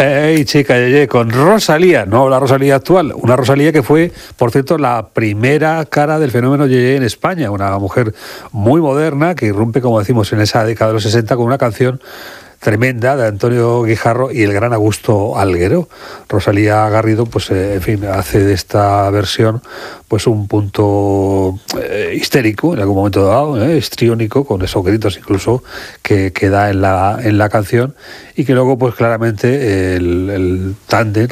Hey, chica, con Rosalía, no la Rosalía actual, una Rosalía que fue, por cierto, la primera cara del fenómeno Yeye en España, una mujer muy moderna que irrumpe, como decimos, en esa década de los 60 con una canción tremenda de Antonio Guijarro y el gran Augusto Alguero. Rosalía Garrido, pues en fin, hace de esta versión pues un punto histérico en algún momento dado, histriónico, con esos gritos incluso que da en la canción, y que luego pues claramente el tándem